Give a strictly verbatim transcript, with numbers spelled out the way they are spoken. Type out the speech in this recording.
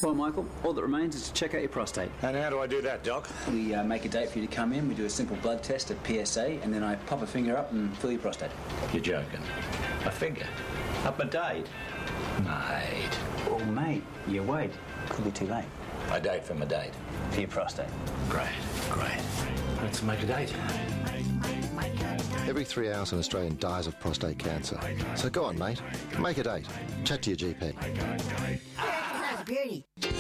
Well, Michael, all that remains is to check out your prostate. And how do I do that, Doc? We uh, make a date for you to come in, we do a simple blood test at P S A, and then I pop a finger up and fill your prostate. You're joking. A finger? Up a date? Mate. Oh, mate, you wait. Could be too late. A date from a date. For your prostate. Great, great. Let's make a date. Every three hours an Australian dies of prostate cancer. So go on, mate. Make a date. Chat to your G P. Beauty.